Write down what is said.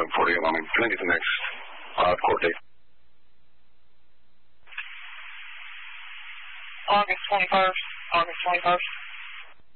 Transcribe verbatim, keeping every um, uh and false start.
eleven forty alarming. Can I get the next uh, court date? August twenty-first. August twenty-first.